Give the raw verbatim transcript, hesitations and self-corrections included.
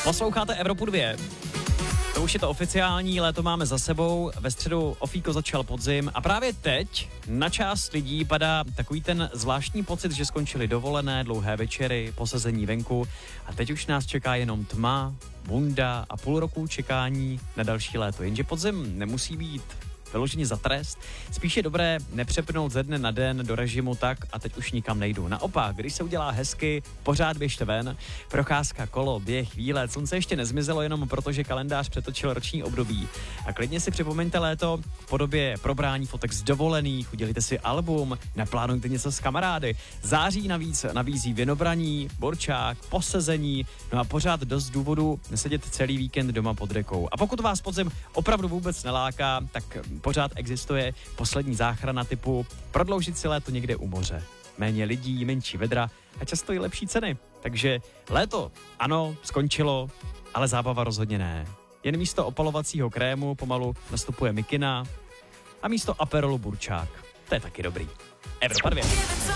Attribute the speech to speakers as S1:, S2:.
S1: Posloucháte Evropu dva. To už je to oficiální, léto máme za sebou, ve středu ofíko začal podzim a právě teď na část lidí padá takový ten zvláštní pocit, že skončily dovolené, dlouhé večery, posezení venku a teď už nás čeká jenom tma, bunda a půl roku čekání na další léto. Jenže podzim nemusí být vyloženě za trest. Spíš je dobré nepřepnout ze dne na den do režimu tak a teď už nikam nejdu. Naopak, když se udělá hezky, pořád běžte ven, procházka, kolo, běh, výlet, slunce ještě nezmizelo jenom proto, že kalendář přetočil roční období. A klidně si připomeňte léto v podobě probrání fotek z dovolených, udělejte si album, naplánujte něco s kamarády. Září navíc nabízí vinobraní, borčák, posezení, no a pořád dost důvodu nesedět celý víkend doma pod dekou. A pokud vás podzim opravdu vůbec neláká, tak pořád existuje poslední záchrana typu prodloužit si léto někde u moře. Méně lidí, menší vedra a často i lepší ceny. Takže léto, ano, skončilo, ale zábava rozhodně ne. Jen místo opalovacího krému pomalu nastupuje mikina a místo aperolu burčák. To je taky dobrý. Evropa dva.